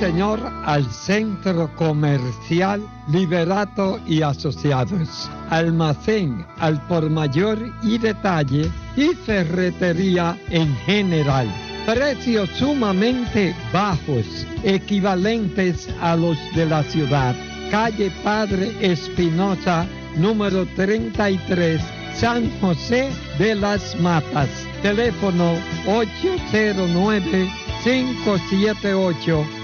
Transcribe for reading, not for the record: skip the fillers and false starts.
señor, al Centro Comercial Liberato y Asociados. Almacén al por mayor y detalle y ferretería en general. Precios sumamente bajos, equivalentes a los de la ciudad. Calle Padre Espinosa, número 33, San José de las Matas. Teléfono 809-578